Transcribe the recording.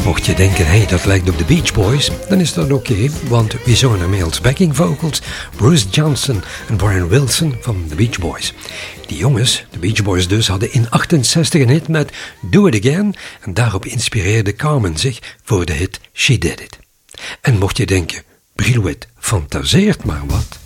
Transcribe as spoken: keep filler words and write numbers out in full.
Mocht je denken, hey, dat lijkt op de Beach Boys, dan is dat oké, okay, want wie zongen ermee als backing vocals? Bruce Johnson en Brian Wilson van de Beach Boys. Die jongens, de Beach Boys dus, hadden in achtenzestig een hit met Do It Again en daarop inspireerde Carmen zich voor de hit She Did It. En mocht je denken, Brillouet fantaseert maar wat,